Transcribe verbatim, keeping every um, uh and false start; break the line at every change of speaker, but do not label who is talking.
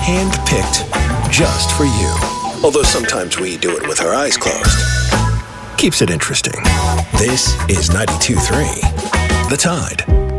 Hand-picked just for you. Although sometimes we do it with our eyes closed. Keeps it interesting. This is ninety-two point three The Tide.